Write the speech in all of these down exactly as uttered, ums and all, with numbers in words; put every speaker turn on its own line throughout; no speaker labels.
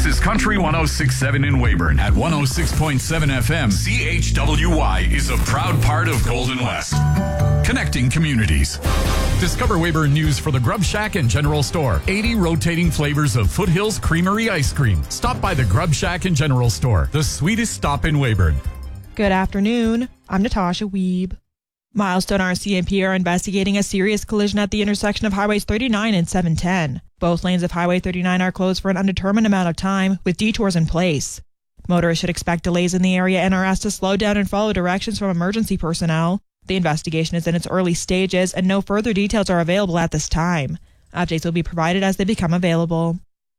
This is Country one oh six point seven in Weyburn. At one oh six point seven F M, C H W Y is a proud part of Golden West. Connecting communities. Discover Weyburn news for the Grub Shack and General Store. eighty rotating flavors of Foothills Creamery ice cream. Stop by the Grub Shack and General Store, the sweetest stop in Weyburn.
Good afternoon. I'm Natasha Wiebe. Milestone R C M P are investigating a serious collision at the intersection of Highways thirty-nine and seven ten. Both lanes of Highway thirty-nine are closed for an undetermined amount of time, with detours in place. Motorists should expect delays in the area and are asked to slow down and follow directions from emergency personnel. The investigation is in its early stages, and no further details are available at this time. Updates will be provided as they become available.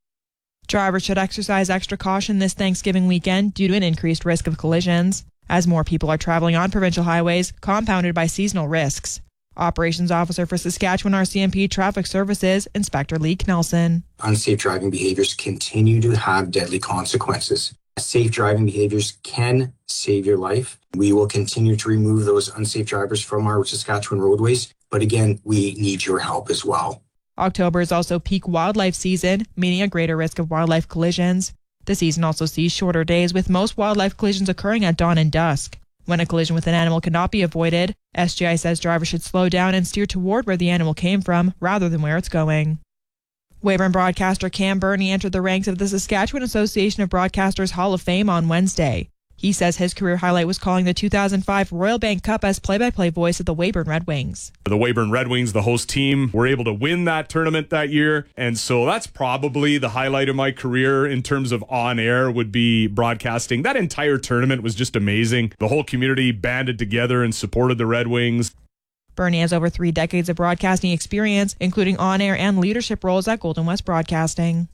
Drivers should exercise extra caution this Thanksgiving weekend due to an increased risk of collisions, as more people are traveling on provincial highways, compounded by seasonal risks. Operations Officer for Saskatchewan R C M P Traffic Services, Inspector Leek Nelson.
Unsafe driving behaviors continue to have deadly consequences. Safe driving behaviors can save your life. We will continue to remove those unsafe drivers from our Saskatchewan roadways, but again, we need your help as well.
October is also peak wildlife season, meaning a greater risk of wildlife collisions. The season also sees shorter days, with most wildlife collisions occurring at dawn and dusk. When a collision with an animal cannot be avoided, S G I says drivers should slow down and steer toward where the animal came from rather than where it's going. Weyburn broadcaster Cam Burney entered the ranks of the Saskatchewan Association of Broadcasters Hall of Fame on Wednesday. He says his career highlight was calling the two thousand five Royal Bank Cup as play-by-play voice of the Weyburn Red Wings.
The Weyburn Red Wings, the host team, were able to win that tournament that year, and so that's probably the highlight of my career in terms of on-air would be broadcasting. That entire tournament was just amazing. The whole community banded together and supported the Red Wings.
Burney has over three decades of broadcasting experience, including on-air and leadership roles at Golden West Broadcasting.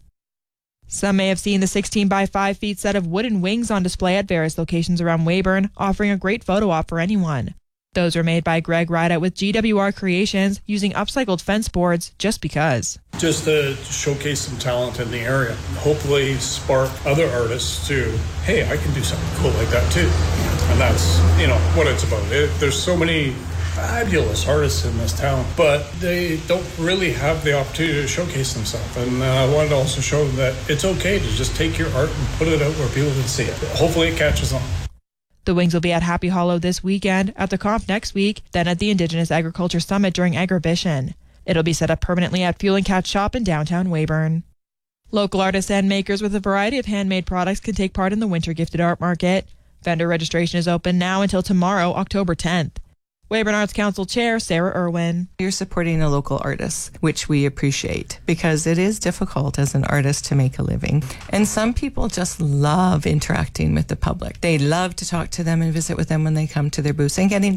Some may have seen the sixteen by five feet set of wooden wings on display at various locations around Weyburn, offering a great photo op for anyone. Those were made by Greg Rideout with G W R Creations, using upcycled fence boards just because.
Just to showcase some talent in the area. Hopefully spark other artists to, hey, I can do something cool like that too. And that's, you know, what it's about. It, there's so many fabulous artists in this town, but they don't really have the opportunity to showcase themselves. And uh, I wanted to also show them that it's okay to just take your art and put it out where people can see it. Hopefully it catches on.
The Wings will be at Happy Hollow this weekend, at the Conf next week, then at the Indigenous Agriculture Summit during Agribition. It'll be set up permanently at Fuel and Catch Shop in downtown Weyburn. Local artists and makers with a variety of handmade products can take part in the Winter Gifted Art Market. Vendor registration is open now until tomorrow, October tenth. Weyburn Arts Council Chair Sarah Irwin.
You're supporting a local artist, which we appreciate, because it is difficult as an artist to make a living. And some people just love interacting with the public. They love to talk to them and visit with them when they come to their booths and getting